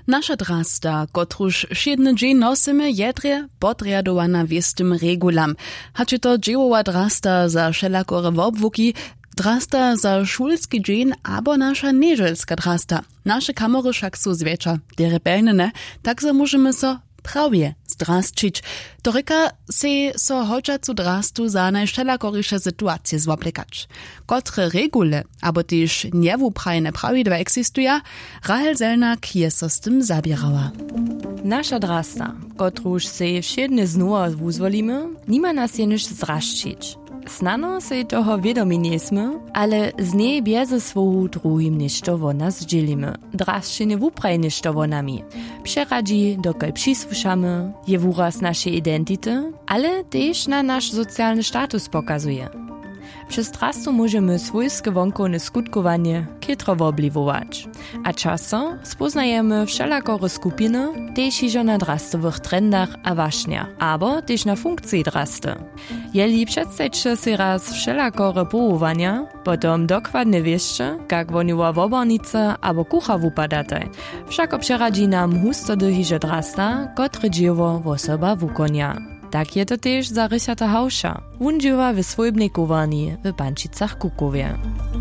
Nasza drasta, kotruž šedny dzień nosimy, jedre podriadowana wiestym regulam. Haczy to dziełowa drasta za wszelakore wobwuki, drasta za szulski dzień, abo nasza nieżelska drasta. Nasze kamery však są zwiecza, derebelne, tak że możemy so prawie zdrastčić. To reka se so hodžacu drastu za najštelakoriše sytuacje zwoplekać. Kotre regule, abo też niewuprajne prawidła existuja, Rahel Zelnak je so z tym zabierała. Nasza drasta, kotruž se všedne znova wuzwolimy, nima nas jeniž zdraščić. Snano se toho vědomí nesmy, ale z nej běze svohu druhým nešto vo nas dželimy. Draščiny wupraj nešto vo nami. Přeradzi, dokaj přisłušamy, je wuraz naszej identity, ale też na nasz socjalny status pokazuje. Przez drastu możemy swojskie wonkowne skutkowanie chytro obliwować. A czasem spoznajemy wszelakore skupiny, też iżo na drastowych trendach a waśniach, albo też na funkcji drasty. Jeli przedstawicie si raz wszelakore połowania, potom dokładnie wieszcie, jak woniła wobornice albo kucha wupadate. Wszako przeradzi nam hustodyhiże drasta, kotre dzieło osoba wukonia. Tak je to też za Richarda Hauscha. On dziewa w swojbnej kuwarni w Pančicach Kukowie.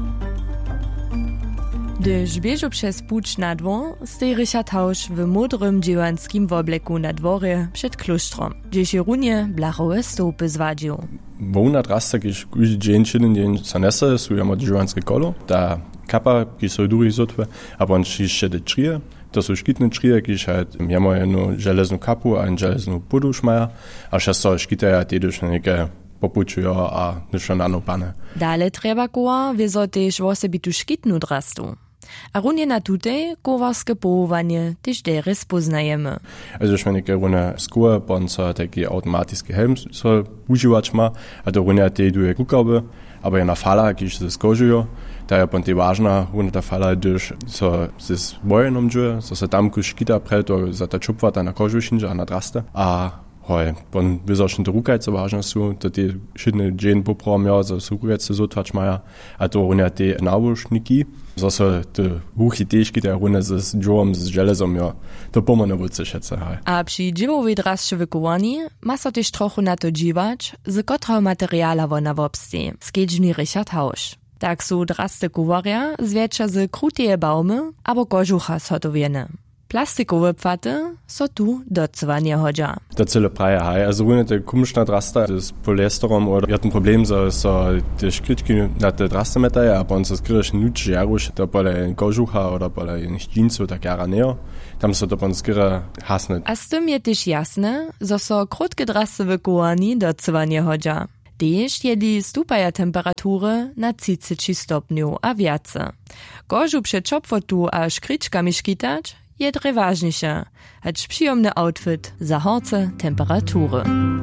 Gdyż bieżu przez pucz na dwór, stoi Richard Hausch w modrym dziewanskim wobleku na dworze przed klustrom, gdzie się runie blachowe stopy zwadził. Wona drasta, kiż każdy dzień, jeden dzień zanese, są jamo dziewanskie kolo. Ta kapa, kiż są duży zotwe, a on się de trije. To są škitne trije, kiž jamo jednu železnu kapu a železnu pudu šmaja, a še so škiteja tedyž na neke popučujo a nešto nano pane. Dale treba koła wieso też wosebitu škitnu drastu. A runie na tutej kowarskie połowanie też deres poznajemy. Also już neke rune skóre, bon so taki automatyczny helm so używać ma, a to runie te duje kukaby, aber na fala, kiž se skožujo, ta je ponte ważna, rune ta fala, gdyż so se wojenom dżuje, so se tam kuškita pre, to za ta čupvata na kožu šinža, na draste, a hoj, pon wysoczne to rukajce ważne są, to te szydne dzień popromia, so su rukajce zotwać maja, a to rune te nawożniki, so se te huchi težki, te rune z dżuom, z żelezom, ja, to pomone wulce šece, haj. A przy dziewowej drastsze wykowani ma so też trochu na to dziwać, z kotrego materiala wona wobste, skedźni Richard Hausch. Tak są drasty kuwaria zwiecza z kruteje baumy albo kożucha zhotowiene. Plastikowe pfaty so tu docwanie hodźa. To cyle praje, haj. Also rune te komischna drasta z polesterom, oder ja ten problem, so te škrički na te draste metaje, a on so skryješ nuč jaruš, to pole kožucha, oder pole jeńszczyńcu, tak jara neo. Tam so to pon skryja hasne. A z tym je też jasne, że so krótkie drasty wykowani docwanie hodźa. Też jeli stupaja temperatury na 30 stopniu a wiace. Kożu przed czopwotu a szkriczkami szkitać je ważniejsze, acz przyjemny outfit za horce temperatury.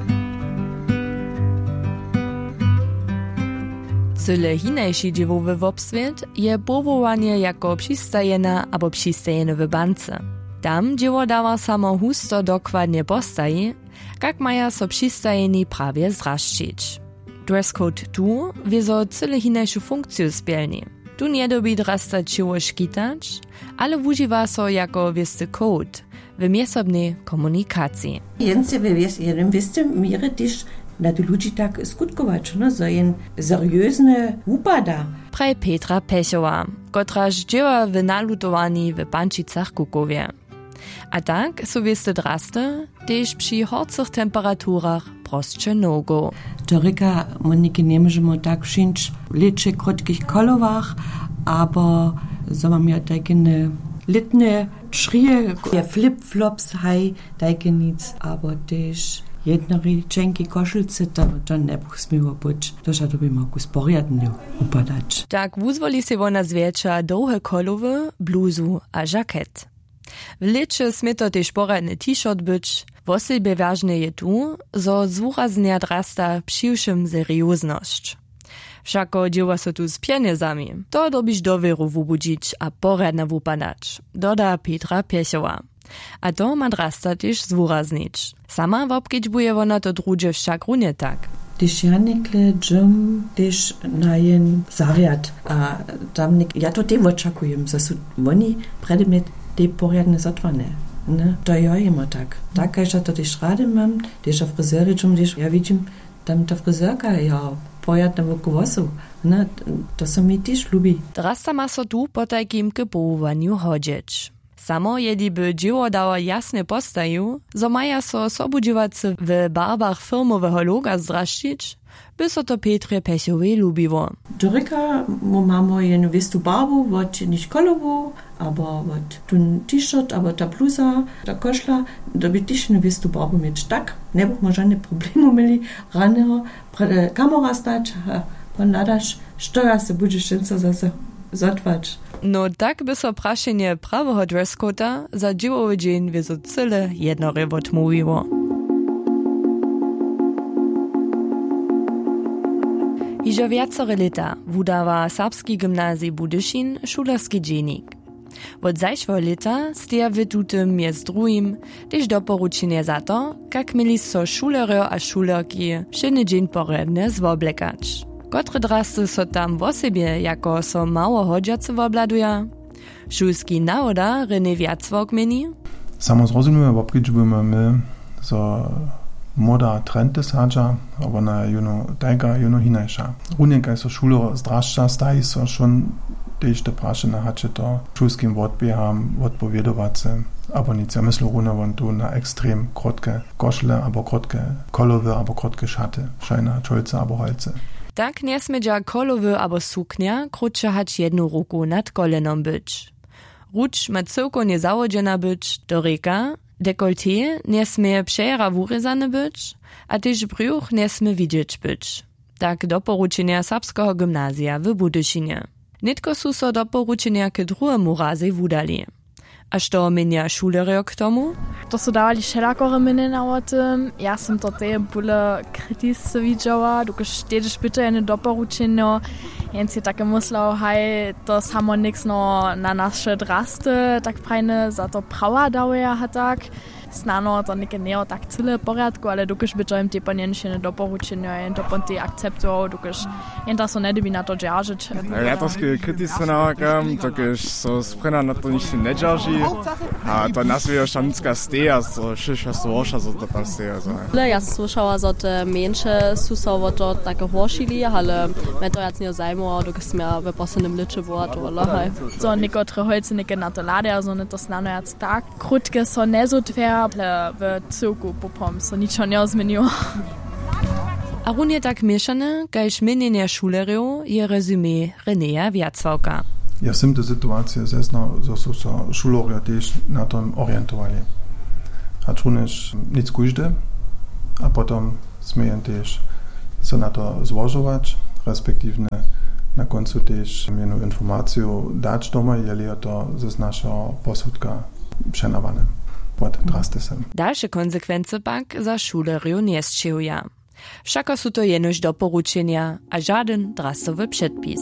Cyle hinejszy dziewowy wobswiet je powołanie jako przystajena albo przystajene w bance. Tam dzieło dawa samo husto dokładnie postaji, jak maja so przystajeni prawie zdraszczyć. Dresscode tu wieso cyle hinejszą funkcję spełni. Tu nie dobi drasta ciło szkitać, ale używa so jako wiesty code w miesobnej komunikacji. Jence w jednym wiestym mierze też na te ludzi tak skutkować, no, so jen seriözne upada. Prej Petra Pechowa, kotraż dzieła w nalutowani w Pančicach Kukowie. A tak so wiesty drasty też przy horcych temperaturach prostsze nogo. To reka, Monike, nie możemy tak szyć liczy krótkich kolowach, aber so mam ja takie litne schrie, flip-flops, hej, takie nic, aber też jednari cienki koszulce, to ne buch smiło być, to że by mogło sporiadnie upadać. Tak wuzwoli se wona zwiecza długie kolowy, bluzu a żaket. W liczy smie to też poradny t-shirt być. Wosebie ważne je tu, zo zwuraznia drasta přiwšim seriozność. Wszako dzieła so tu z pieniędzami. To dobiš dowieru wubudzić a poradna wupadać, doda Petra Pechowa. A to ma drasta też zwuraznić. Sama wobkedźbuje wona to drugie wszak runie tak. Tyś ja nekle dżem też na jen zariad, a tam ja to te oczekujem, że są oni predmet te porjadne zotwane. Ne? To ja immer tak. Tak, ja to też rady mam, też a fryzericzom, też ja widzim, tam ta fryzerka, ja porjadne wokół wosu. Ne? To se mi też lubi. Drasta ma so tu po takim połowaniu chodzić. Samo jediby dzieło dało jasne postaju, zo maja so sobudziwacy w barbach firmowego loga zdraszczyć, by so to Petrze Pechowej lubiło. Doryka mamy jedną wistu barbu, wot nicht kolowo, aber wot tun t-shirt, aber ta bluza, ta koszla, da by też jedną wistu barbu mieć. Tak, nie byśmy żadne problemu mieli, rano kamera stać, pan nadasz, što se budzisz często zase zotwać. No tak by so prašenje prawego dresscoda za dziełowy dzień wieso cyle jednory odmówiło. Iżo wiacore lata wudawa Serbski gimnazji Budyszin szulerski dziennik. Od zajszego lata steja w tutym między drugim też doporuczenie za to, jak mieli so szulery a szulerki wszedny dzień poredne zwoblekać. Kotre drasty so tam w sobie jako so mało hodźacy wobladuja? Szulski nawoda René Wiacwok meni? Samo zrozumíme, bo pričbujeme my, so moda trendy sadža, aber na juno tajka, juno hinajša. Runjenka so šulo zdrašča, stají so šon tež te prašené hače to šulským odběhám odpovědovace. Aber nic, ja myślę runową tu na ekstrem krotke koszle, albo krotke kolowe, albo krotke szaty, szajna czolce, albo holce. Tak nie smedza kolowy albo suknia krótsze hać jedną ruku nad kolenom być. Rucz ma całko nie załodzona być, do reka, dekolté nie smie przejera wurezane być, a też brzuch nie smie widzieć być. Tak doporuczenia Serbskiego gimnazja w Budyszynie. Nitko su so doporuczenia k drugiemu razy wudali. A što menja šulerjo k tomu? To su dawali šelakore menena o tym. Ja sam to te bule kritisce widziała, dokaż tedyż bitte jedne doporučenjo. Jen si také myslel, hej, to samo niks no na naše drasty, tak prajne za to prawa dawaja ha tak. Snano to neke neo tak cyle porядku, ale dokaż bitte im te panjenšene doporučenjo, jen to pon te akceptuo, dokaż jen ta so ne debi na to džaržić. Ja to ske kritisce navakam, dokaż so sprena na to ništa ne džarži. A to nas wie šanska steja, so šiša svoša, so to tam steja. Ja sam slušala za te menše susovo to tako hošili, ale me to jac nije zajmo, dok sam ja v poslednem liče vod, ale so nekotre holce neke na to lade, also ne to snano jac tak. Krutke so ne so tver, v cilku popom so ničo ne ozmenilo. A runie tak mieszane, kajż menjenja šulerjo je rezumé Renéja Wiacwałka. Ja sam te sytuacje zesno, że so šulerjo też na tom orientowali. A truniš nic kužde, a potom smiejem też se na to złożować, respektywnie na końcu też jedną informację dać doma, jeli je to ze naszego posudka przenawane. Pod drastesem. Dalsze konsekwencje pak za šulerjo nie sčejuja. Všako su to jenož doporučenja, a žaden drastowy předpis.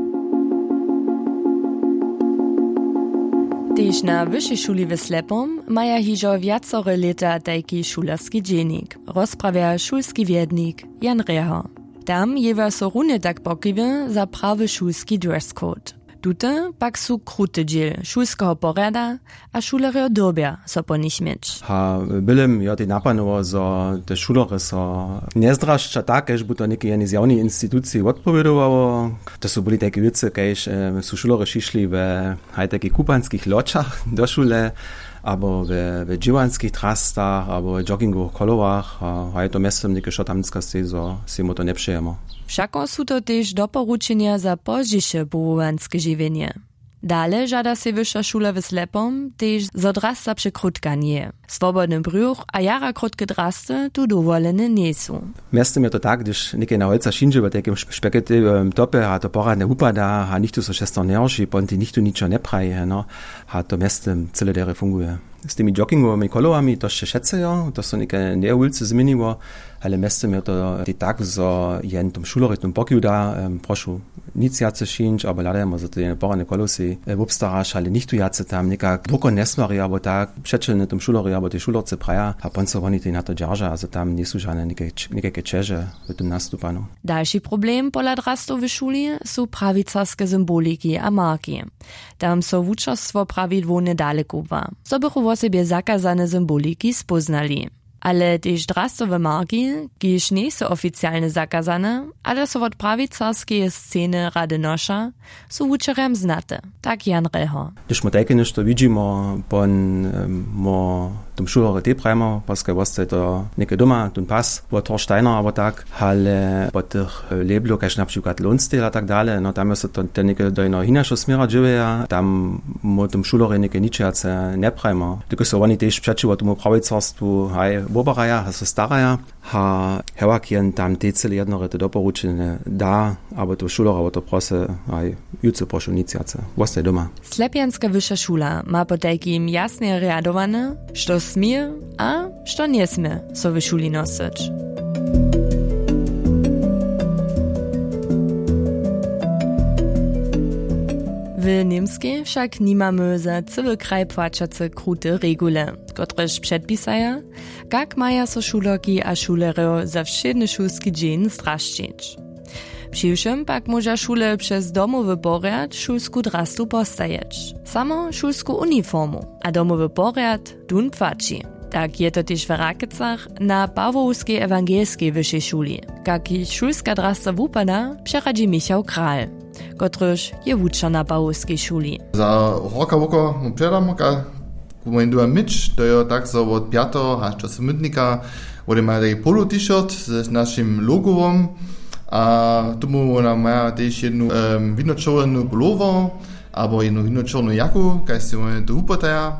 Tež na wyższej szuli w Slepom maja hižo viacore leta tajki šulerski dziennik, rozprawia szulski wiednik Jan Reho. Tam jewa so runie tak pokiwy za prawy szulski dresscode. Tute pak su krute dziel šulskiego porada a šulerjo dobja so po nich mieć. Ha bylem ja te napanowo, zo te šulery so nie zdrašča tak, kež bu to neke jedne z javnej instytucji odpowiedziało. To su byli takie wice, kež su šulery šišli v takich kupanskich ločach do šule, albo w dziwanskich trastach, albo w joggingowych kolowach. A to miastem neke šotamnicka stezo, si mu to nie przejemo. Všako su to też doporučenia za pozdziejsze powołanskie żywienie. Dale żada se wyższa szula w Slepom też zodrasta przekrótkanie. Swobodny brzuch a jara krótkie drasty tu dowolene nie są. Miastem je to tak, gdyż niekie na holca szyndzie w takim szpeketywym topie, a to poradne upada, a nichtu so šesto nerži, ponti nichtu ničo ne praje, no. A to miastem cyle dere funguje. Z tymi joggingowymi kolowami to się šecejo, to są niekie nie ulice zmieniło, ale miastem je to tak, zo jen tom šulerytnom pokiu da, prošu, nic jace šinč, aber ladajmo za te porane kolosy obstaraš, ale nichtu jace tam nekak dvoko nesmari, abo tak přečelne tom šulori, abo te šulorce praja, a ponco oni te na to džarža, also tam nisu žane nekake čeže v tom nastupanu. Další problem pola drastov v šuli sú pravicarske symboliki a marki. Tam so wučerstwo prawidło nedaleko wa. So bychu o sobie zakazane symboliki spoznali. Ale też drastowe marki, kiż nie są oficjalnie zakazane, ale są od prawicarskiej sceny Rady Nosza, są wuczerem znate. Tak Jan Reho. Když mo tajke nešto vidimo, mo tom šulore te prajmo, paske vostaj to neke doma, ton pas, bo Torsteiner, aber tak, ale po tych leblo, kaž na przykład Lonsdale a tak dalej, no tam jest to te neke dojno hinašo smira dživeja, tam mo tom šulore neke ničiace ne prajmo. Tylko so oni tež přečivo tomu pravicarstvu, haj, Bobaraja, also staraja, ha hewakien tam te cele jednore te doporučene da, aber to šulora, aber to prose, haj, juce prošu niciace, vostaj doma. Slepianska wyższa szula ma po takim jasnie readowane, što smije, a što nie smije so w szuli nosić. W Niemskiej však nimamy za cały kraj płaciace krute regule, kotreż przedpisaja, jak maja so šulerki a šulery za wszedny szulski dzień straszczyć. Přiwšem pak może szule przez domowy porjad szulsku drastu postajeć. Samo szulsku uniformu, a domowy porjad dun płaci. Tak je to też w Rakicach na Pawłowskiej Ewangelskiej Wyższej Szuli. Jak ich szulska drasta wupada, przeradzi Michał Kral, kotryż je wucza na Pawłowskiej Szuli. Za roka woko mu przedamoka, kumajduwa myć, to je tak za od 5. aż do 7. Wode ma taki polo t-shirt z naszym logowom, a tomu ona ma też jedną widnoczorną pulowę, albo jedną widnoczorną jaku, kaj się to upataja.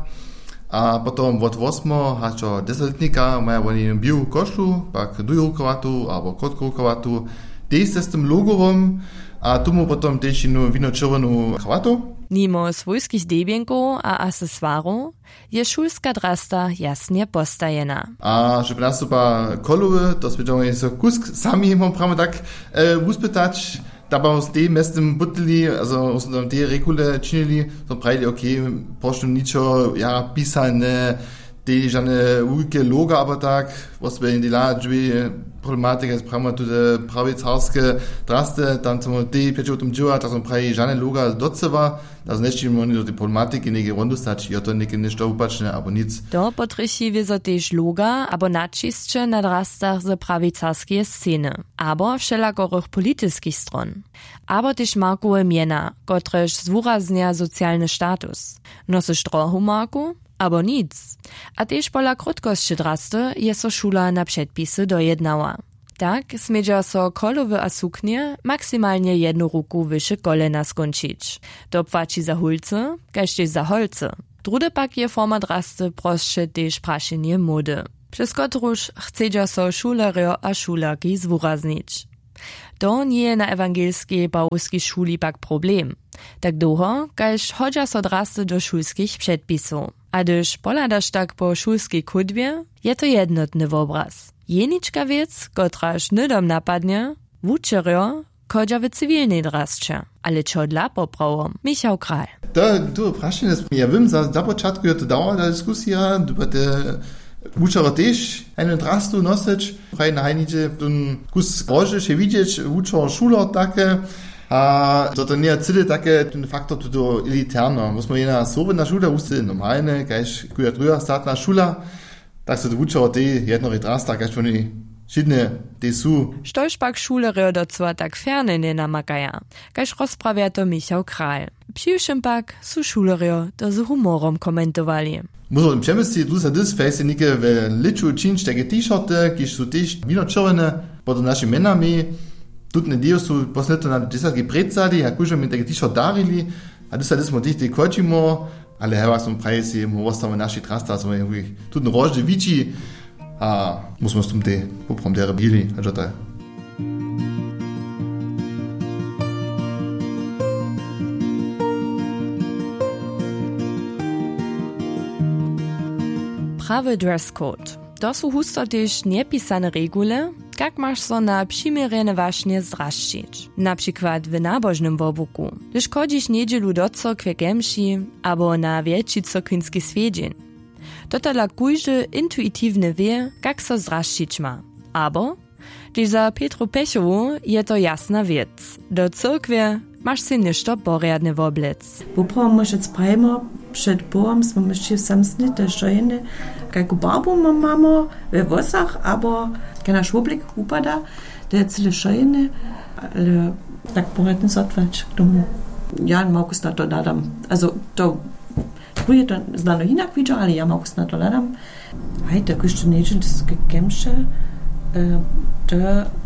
A potom od 8. aż do 10. mają oni jedną białą koszlu, pak dujrukowatu, albo krótkorukowatu, też z tym logowom, a tomu potom też jedną widnoczorną krawatu. Mimo swojskich debienków a accessoirów je szulska drasta jasnie postajena. A żeby nastupa kolowy, to spytamy so kusk sami mam prawo tak uspytać, da ba uns dem mestem butli, also uns te regule czynili, to prajli okej, poszczym niczo ja pisane, te żane ulke loga, aber tak, was bei in die la drzwi problematyka jest prawo tu te prawicarskie draste, tam samo te pieczotum działa, to są prawie żane loga docewa, also nicht oni do tej problematyki nie rondu stać, ja to nie nešto upaczne, albo nic. To potrysi wieso też loga, albo naciscze na drastach ze prawicarskie sceny, albo wszelakorych politycznych stron. Albo też markowe miena, kotreż zwuraznia socjalny status. Nosysz trochu marku? Abo nic. A też pola krótkości drasty jest so szula na przedpisy dojednała. Tak smiedział so kolowy a suknie maksymalnie jedną ruku wyższe kolena skończyć. To płaci za hulce, kaž też za holce. Drude pak je forma drasty prostsze też praszenie mody. Przez kotruż chcedział so szulerio a szulerki zwuraznić. To nie na ewangelskiej Pawłowskiej szuli pak problem. Tak długo, kaž chodźa so drasty do szulskich przedpisów. A gdyż poladasz tak po szulskiej kudwie, je to jednotny obraz. Jeniczka wiec, kotraż nydom napadnie, wuczerio, kodźa w cywilnej drastcze. Ale čo dla poprawo? Michał Kral. To praszenie jest, ja wiem, za początku je to dała ta dyskusja, bo te wuczero też einen drastu nosić, fraj na hajnicie, ten kus roży się widzieć, wuczero szuler takie, a to nie jest takie, ten faktor to elitarno. Musimy jedna słowna szula, usty normalne, kaž kuja druga statna szula, tak so to wuczero te jednory drasta, kaž oni šidne te su. Štož pak šulery docela tak ferne nie namakaja, kaž rozprawia to Michał Kral. Přiwšem pak su šulery to z humorom komentowali. Muszę im przemysł tu za dys fejse nike w liczu czynć takie t-shirty, kiż su też winoczorene pod naszymi menami. Tutne dio su posneto na desakie predsadi, a kužo mi takie t-shirt darili, a dys smo tih te kočimo, ale heva smo prajesi, mo ostamo naši trasta, smo tutne rožde vici, a musimo s tom te poprom te rebili, a žotaj. Prawy dress code. To są husto też niepisane regule, jak masz so na przymierene właśnie zdraszczyć. Na przykład w nabożnym wobuku. Gdyż chodzisz niedzielu do cokwie gemši, albo na wielki cokwiński swiedzień. To dla kujże intuitywne wie, jak so zdraszczyć ma. Abo, gdyż za Petru Pechowu je to jasna wiec. Do cokwie masz si ništo porjadne woblec. Popravo možec prajmo przed Bohem, smo myšli samsni te žojene, kako barbu mamo we włosach, abo keď naš oblik upada, to je cele žojene, ale tak porjadne zotvač k tomu. Ja mogus na to nadam. Also to pruje to znano inak vidža, ale ja mogus na to nadam. Hej, tako što neđen gemše, to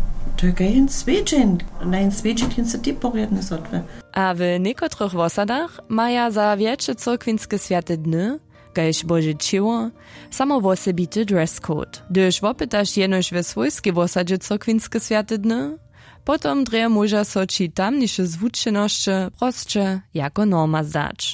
Türkei Svedžen, nein Svedžin se ti porjedne zotve. A w niekotrych wosadach maja za wielkie cokwinskie święte dny, kajż Boże Ciło, samo wosebity dress code. Gdyż wopytasz jenoś we swojskie wosadzie cokwinskie święte dny, potom dreja może so ci tamniejsze zwučeności prostsze jako norma zdać.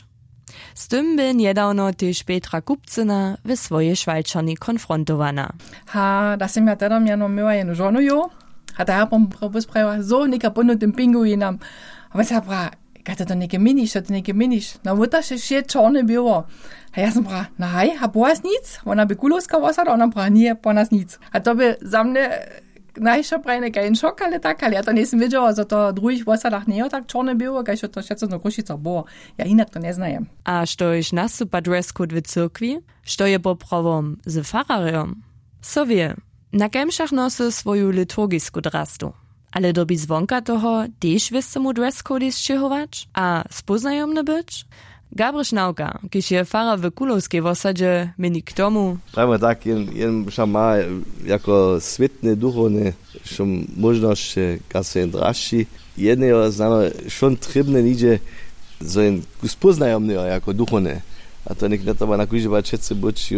Z tym by niedawno też Petra Kupcyna we swojej Szwajczarni konfrontowana. Ha, da sam ja teda miano myła jednu żonu jo. A da har man sprawa so nika bundet dem pinguinam. A was bra, gata to neke miniš. Na vuta še čorne bilo. A ja sam bra, na haj, ha boas nic. Ona by kulovska vosada, ona bra, nije po nas nic. A to by za mne najša prajne kaj šok, ale tak, ale ja to nisem videla, za to drugih vosadach nije tak čorne bilo, kaj še to šeco na Krušica bo. Ja inak to ne znajem. A što iš nastupa dress code v cirkvi? Što je po pravom z fararjem? So wie. Na gemšach nosy swoją liturgisku drastu. Ale dobi zvonka toho też wiesz mu dress code zczyhować? A spoznajomny być? Gabriel Nauka, kiż je fara w Kulowskiej wosadzie, meni k tomu. Prawie tak, jen ma jako świetne duchowne możliwość kasy draści. Jednego znano, schon trybne lidzie, so jen spoznajomny jako duchowne. A to nie trzeba na kujże baczyć, być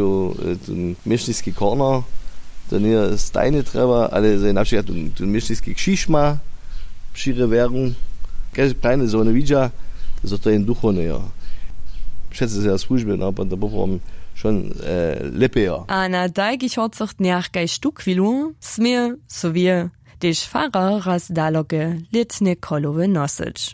mieszliski korner. To nie stajne treba, ale na przykład tu mieszliski krzyż ma, przyre wären, każdy plajne so nie widza, to to jest duchowne, ja. Schätze sehr służby, no, bo to było schon lepiej, ja. A na takich horcach dniach kaj sztukwilu, smie, so wie, też Pfarrer raz daloge letnie kolowe nosić.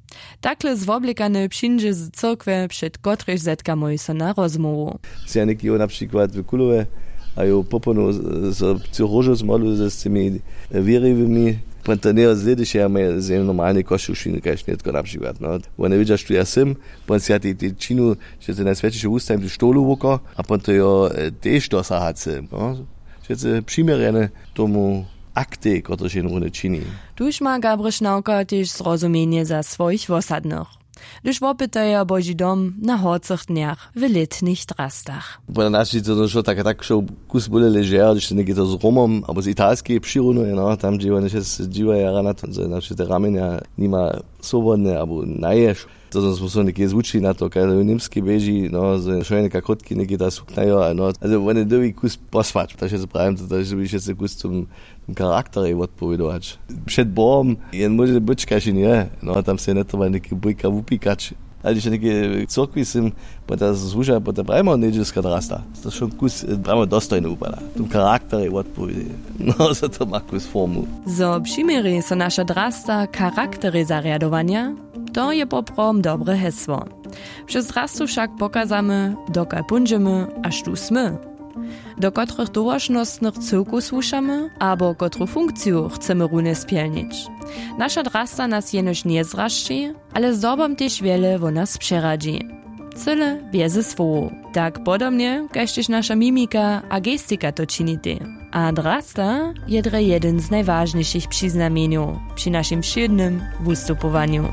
Takle zwoblikane przyjdzie z cokwe, przed kotryż zetkamy się na rozmowu. Sianiki na przykład w Kulowe, a jo poponu so psychologisch malu z tymi wierywymi Pontaneo zledyš ja me z normalne košušine kaj šnetko na przykład, no. One vidiš tu ja sim, pon si ja ti činu, že se najsvečiše ustajim tu štolu voko, a pon to jo tež to sahace, no. Že se přimerene tomu akte, kotrež jen one čini. Tuž ma Gabriel Nauka tež zrozumienie za svojich wosadnych. Gdyż wopytaja Boży dom na horcach dniach w letnich drastach. Bo na nasi to schon tak schon kus bole leger, gdyż nie to z Romom, albo z italskiej przyruny, no, tam gdzie one się dziwają rana, to znaczy te ramienia nie ma swobodne, albo najesz. To są so niekie zvuči na to, kaj niemski beži, no, z šojene kakotki neki da suknajo, no, also one dobi kus posvač, to še se pravim, to bi še se kus zum charaktere odpovedovať. Před Bohom jen môže byť, kaj nie, no, tam se netreba neki bujka vupikač. Ale když neki cirkvi sim, po ta zvuža, po ta pravimo neđelska drasta, to schon kus pravimo dostojno upada. Zum charaktere odpovede. No, za to má kus formu. Zo přimeri so naša drasta charaktery zariadovania, to je poprom dobre hesło. Przez drastu však pokazamy, dokaj punžemy, aż tu sme. Do kotrych towarzystnych cyłków słuchamy, albo kotru funkcju chcemy runie spielnić. Nasza drasta nas jenoś nie zraszczy, ale zdobom też wiele wo nas przeradzi. Cyle biezy swołu. Tak podobnie, kajż nasza mimika a gestika to czynite. A drasta jedre jeden z najważniejszych przyznamieniów przy naszym wszednym wystupowaniu.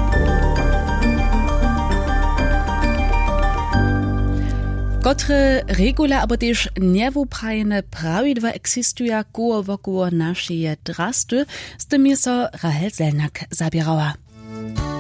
Kotre regula, aber też niewuprajne prawidła existują koło naszej drasty, z tym so Rahel Selnak zabierała.